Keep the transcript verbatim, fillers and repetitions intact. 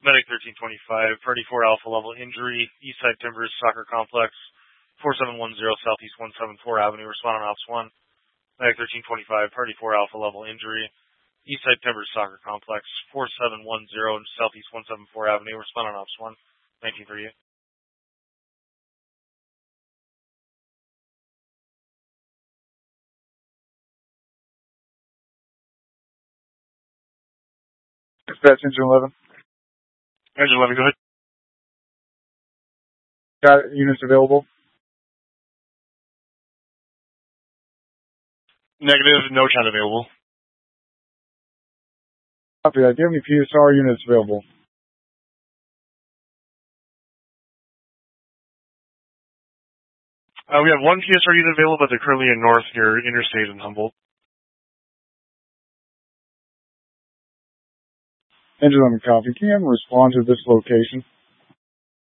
Medic thirteen twenty-five, Party four Alpha level injury, Eastside Timbers Soccer Complex, four seven one zero Southeast one seventy-four Avenue, respond on Ops one. Medic thirteen twenty-five, Party four Alpha level injury, Eastside Timbers Soccer Complex, four seven one zero Southeast one seventy-four Avenue, respond on Ops one. nineteen thirty-eight. Dispatch Engine eleven. Engine eleven, go ahead. Got units available? Negative, no chat available. Copy that. Do you have any P S R units available? Uh, we have one P S R unit available, but they're currently in North near Interstate in Humboldt. Engine eleven, copy. Can you have them respond to this location?